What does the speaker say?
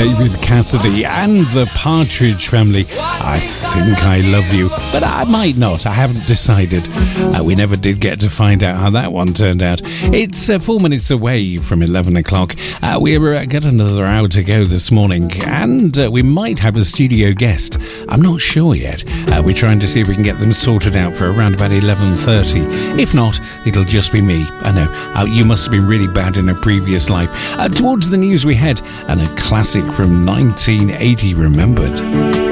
David Cassidy and the Partridge Family. I think I love you, but I might not. I haven't decided. We never did get to find out how that one turned out. It's 4 minutes away from 11 o'clock. We're got another hour to go this morning, and we might have a studio guest. I'm not sure yet. We're trying to see if we can get them sorted out for around about 11:30. If not, it'll just be me. I know, you must have been really bad in a previous life. Towards the news we head, and a classic from 1980 remembered.